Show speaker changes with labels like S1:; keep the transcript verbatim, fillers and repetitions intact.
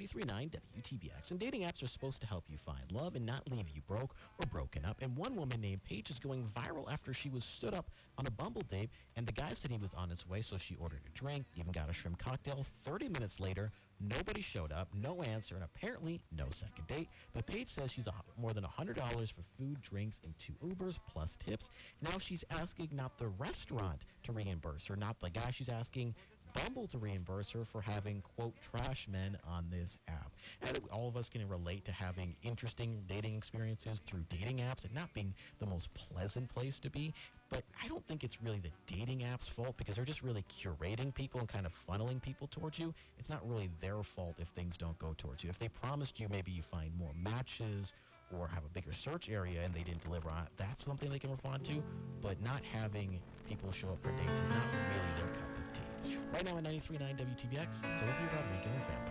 S1: ninety-three point nine W T B X. And dating apps are supposed to help you find love and not leave you broke or broken up. And one woman named Paige is going viral after she was stood up on a Bumble date, and the guy said he was on his way, so she ordered a drink, even got a shrimp cocktail. thirty minutes later, nobody showed up, no answer, and apparently no second date. But Paige says she's a, more than one hundred dollars for food, drinks, and two Ubers plus tips. Now she's asking not the restaurant to reimburse her, not the guy. She's asking Bumble to reimburse her for having, quote, trash men on this app. And I think all of us can relate to having interesting dating experiences through dating apps and not being the most pleasant place to be. But I don't think it's really the dating app's fault, because they're just really curating people and kind of funneling people towards you. It's not really their fault if things don't go towards you. If they promised you maybe you find more matches or have a bigger search area and they didn't deliver on it, that's something they can respond to. But not having people show up for dates is not really their cup of tea. Right now on ninety-three point nine W T B X, it's Olivia Rodrigo and Vampire.